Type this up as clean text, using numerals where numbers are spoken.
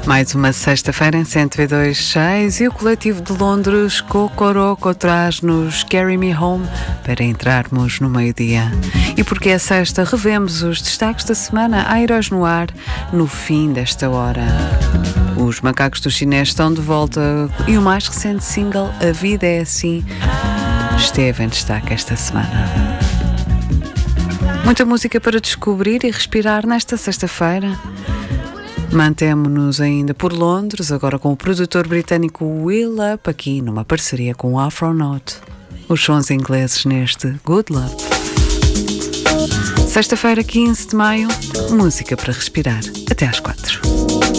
Mais uma sexta-feira em 102.6 e o coletivo de Londres Cocoroco traz-nos Carry Me Home para entrarmos no meio-dia. E porque é sexta, revemos os destaques da semana a Heróis no Ar no fim desta hora. Os Macacos do Chinês estão de volta e o mais recente single, A Vida é Assim, esteve em destaque esta semana. Muita música para descobrir e respirar nesta sexta-feira. Mantemo-nos ainda por Londres, agora com o produtor britânico Will Up, aqui numa parceria com o Afronaut. Os sons ingleses neste Good Love. Sexta-feira, 15 de maio, música para respirar. Até às 4.